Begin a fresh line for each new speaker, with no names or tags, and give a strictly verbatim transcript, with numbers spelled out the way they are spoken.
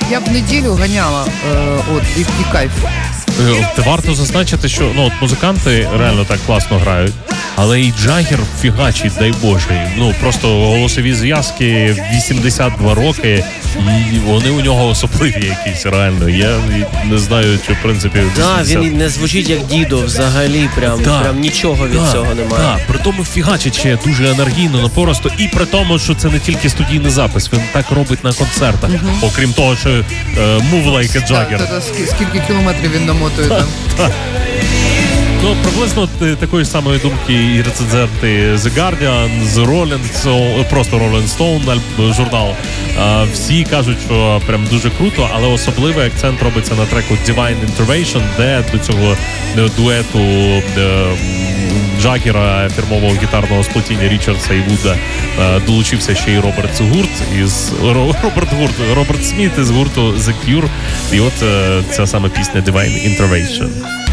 Я б неділю ганяла, е, от, і, і кайф.
Е, Варто зазначити, що ну, от музиканти реально так класно грають, але і Джаггер фігачить, дай Боже. Ну, просто голосові зв'язки, вісімдесят два роки, і вони у нього особливі якісь, реально. Я не знаю, чи в принципі...
Да, він не звучить як дідо взагалі, прям,
Да.
прям нічого від
Да,
цього немає.
Да, при тому фігачить ще дуже енергійно, напористо, і при тому, що це не тільки студійний запис, він так робить на концертах. Окрім того, що е, move like a Jagger.
Та- та- та скі- Скільки кілометрів він намотує там.
Ну, приблизно е, такої самої думки і рецензенти The Guardian, The Rolling Stone, просто Rolling Stone, аль- журнал. Е, Всі кажуть, що прям дуже круто, але особливий акцент робиться на треку Divine Intervention, де до цього е, дуету е, Джаггера, фірмового гітарного сплетіння Річардса і Вуда, е, долучився ще й Роберт Гурт із Ро- Роберт Гурт, Роберт Сміт із гурту The Cure. І от е, ця саме пісня Divine Intervention.